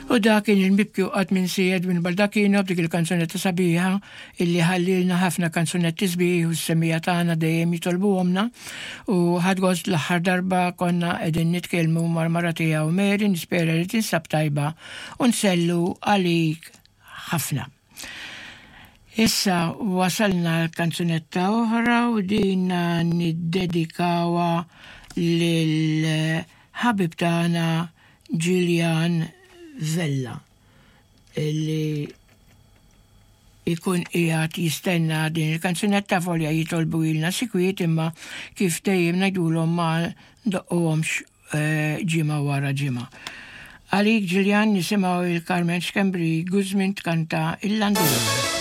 U dakin il-mibkju qatt minn Sejed minn Baldacchino b'dik il-kanzunetta sabiħa illi ħallilna ħafna kanzunetti sbieħ u s-semija tagħna dejjem jitolbuhomna u ħadgost l-aħħar darba konna qegħdin nitkellmu mar-mara tiegħu Mary nispera li tinsab tajba u nsellu għalik ħafna. Issa wasalna l-kanzunetta oħra u dina niddedikawa lil ħabib tagħna Julian Vella illi ikun qiegħed jistenna din il-kanzunetta folja jitolbu ilna sikwiet imma kif dejjem ngħidulhom ma ndoqquhomx ġimgħa wara ġimgħa. Għalik Julian nisimgħu il-Carmen Xkembri Guzmin tkanta il-Landura.